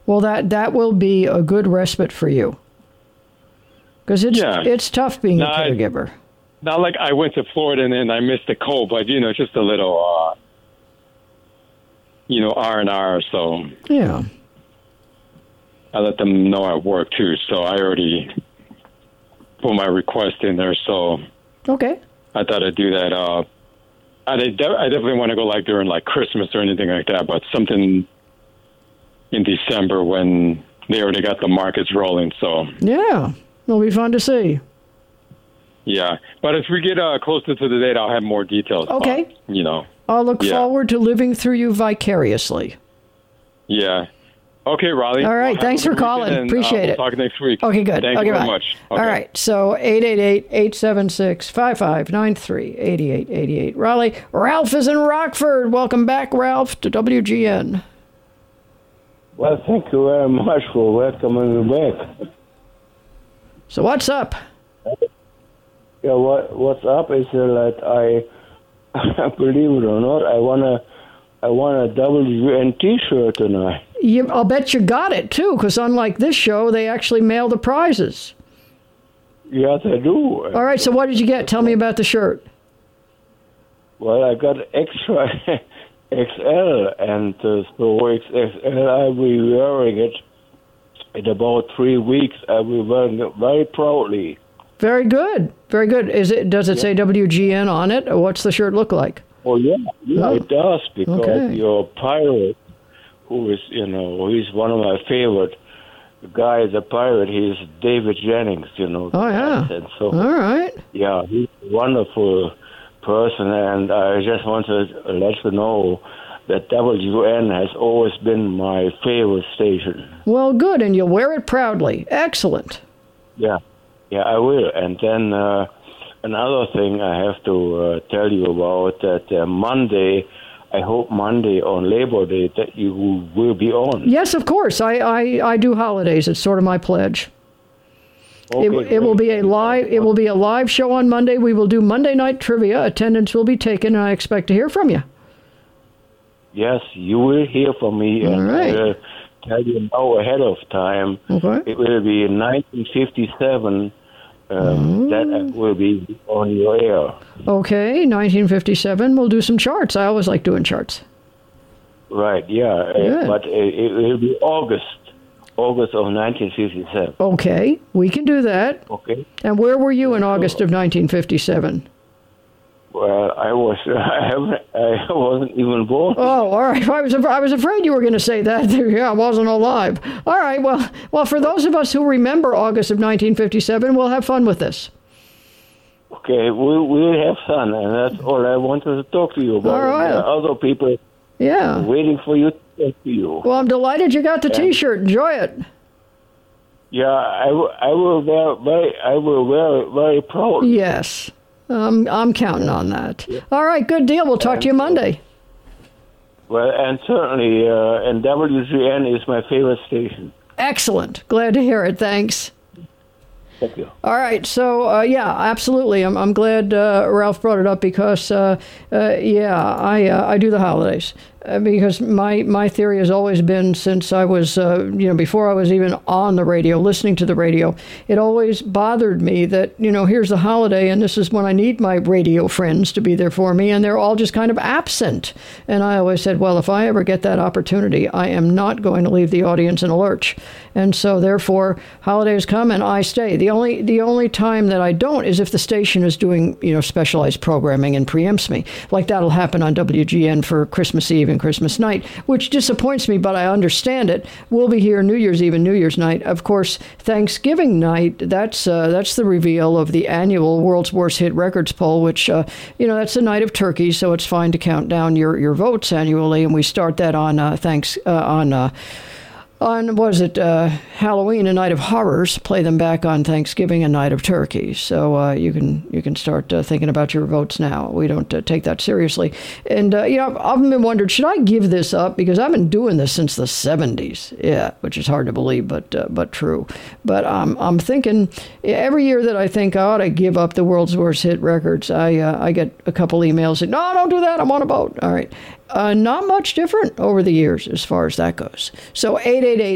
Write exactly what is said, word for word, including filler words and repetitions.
Well, that, that will be a good respite for you. Because it's, yeah. it's tough being no, a caregiver. I, not like I went to Florida and then I missed the cold, but, you know, just a little, uh, you know, R and R. So yeah. I let them know at work, too. So I already put my request in there. So okay. I thought I'd do that. Uh, I, de- I definitely want to go like during like Christmas or anything like that, but something in December when they already got the markets rolling. So yeah, it'll be fun to see. Yeah, but as we get uh, closer to the date, I'll have more details. Okay. About, you know. I'll look yeah. forward to living through you vicariously. Yeah. Okay, Raleigh. All right. Well, thanks for calling. And, Appreciate uh, it. We'll talk next week. Okay, good. Thank okay, you very bye. much. Okay. All right. So eight eight eight, eight seven six, five five nine three, eight eight eight eight. Raleigh. Ralph is in Rockford. Welcome back, Ralph, to W G N. Well, thank you very much for welcoming me back. So what's up? Yeah, what what's up is uh, that I, believe it or not, I want a, I want a W N T-shirt tonight. You, I'll bet you got it, too, because unlike this show, they actually mail the prizes. Yes, I do. All right, so what did you get? Tell me about the shirt. Well, I got extra X L, and uh, so X L I will be wearing it in about three weeks. I will be wearing it very proudly. Very good. Very good. Is it? Does it yeah. say W G N on it, or what's the shirt look like? Oh, yeah. Yeah, oh. It does, because okay. your pirate, who is, you know, he's one of my favorite guys, a pirate, he's David Jennings, you know. Oh, yeah. And so, all right. Yeah, he's a wonderful person, and I just want to let you know that W N has always been my favorite station. Well, good, and you'll wear it proudly. Excellent. Yeah. Yeah, I will. And then uh, another thing I have to uh, tell you about, that uh, Monday, I hope Monday on Labor Day that you will be on. Yes, of course. I, I, I do holidays. It's sort of my pledge. Okay, it, it will be a live it will be a live show on Monday. We will do Monday night trivia. Attendance will be taken, and I expect to hear from you. Yes, you will hear from me. All and right. I will tell you now ahead of time. Okay. It will be in nineteen fifty-seven um, mm. that will be on your air. Okay, nineteen fifty-seven. We'll do some charts. I always like doing charts. Right, yeah. Uh, but it, it will be August. August of nineteen fifty-seven. Okay, we can do that. Okay. And where were you in August of nineteen fifty-seven? Well, I was I, haven't, I wasn't even born. Oh, all right. I was I was afraid you were going to say that. Yeah, I wasn't alive. All right. Well, well, for those of us who remember August of nineteen fifty-seven, we'll have fun with this. Okay, we'll, we'll have fun, and that's all I wanted to talk to you about. All right. And, uh, other people yeah. are waiting for you to talk to you. Well, I'm delighted you got the and, T-shirt. Enjoy it. Yeah, I, w- I will wear very I will wear it very proudly. Yes. Um, I'm counting on that. All right, good deal. We'll talk and, to you Monday. Well, and certainly, uh, and W G N is my favorite station. Excellent. Glad to hear it. Thanks. Thank you. All right. So, uh, yeah, absolutely. I'm I'm glad uh, Ralph brought it up because, uh, uh, yeah, I uh, I do the holidays. Uh, because my, my theory has always been since I was, uh, you know, before I was even on the radio, listening to the radio, it always bothered me that, you know, here's the holiday and this is when I need my radio friends to be there for me and they're all just kind of absent. And I always said, well, if I ever get that opportunity, I am not going to leave the audience in a lurch. And so therefore, holidays come and I stay. The only the only time that I don't is if the station is doing, you know, specialized programming and preempts me. Like that'll happen on W G N for Christmas Eve and Christmas night, which disappoints me, but I understand it. We'll be here New Year's Eve and New Year's night. Of course, Thanksgiving night, that's uh, that's the reveal of the annual World's Worst Hit Records poll, which, uh, you know, that's the night of turkey, so it's fine to count down your, your votes annually, and we start that on uh, thanks uh, on uh, on, what is it, uh, Halloween, a night of horrors, play them back on Thanksgiving, a night of turkey. So uh, you can you can start uh, thinking about your votes now. We don't uh, take that seriously. And, uh, you know, I've often been wondered, should I give this up? Because I've been doing this since the seventies. Yeah, which is hard to believe, but uh, but true. But um, I'm thinking every year that I think I ought to give up the World's Worst Hit Records, I, uh, I get a couple emails saying, no, don't do that. I want to vote. All right. Uh, not much different over the years as far as that goes. So eight eight eight